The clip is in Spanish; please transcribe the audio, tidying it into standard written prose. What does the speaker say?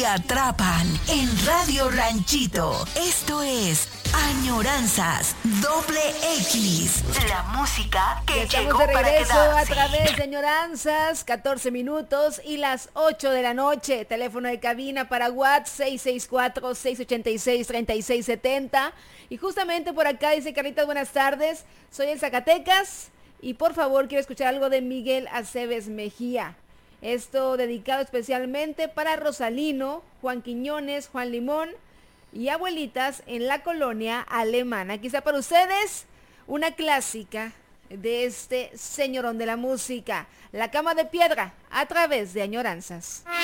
atrapan en Radio Ranchito. Esto es Añoranzas X. La música que estamos llegó de para regreso quedarse. a través de Añoranzas, 14 minutos y las 8 de la noche. Teléfono de cabina para WhatsApp 664-686-3670. Y justamente por acá dice Carlitos, buenas tardes. Soy en Zacatecas y por favor quiero escuchar algo de Miguel Aceves Mejía. Esto dedicado especialmente para Rosalino, Juan Quiñones, Juan Limón y abuelitas en la colonia alemana. Quizá para ustedes una clásica de este señorón de la música, La Cama de Piedra, a través de Añoranzas.